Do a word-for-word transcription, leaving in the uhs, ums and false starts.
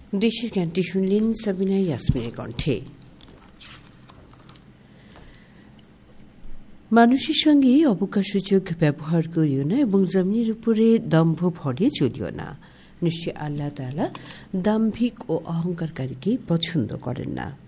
দেশের গানটি শুনলেন সাবিনা ইয়াসমিনের কণ্ঠে। মানুষের সঙ্গে অবকাশসূচক ব্যবহার করিও না এবং জমিনের উপরে দম্ভ ভরিয়ে চলিও না। নিশ্চয় আল্লাহ তাআলা দাম্ভিক ও অহংকারকারীকে পছন্দ করেন না।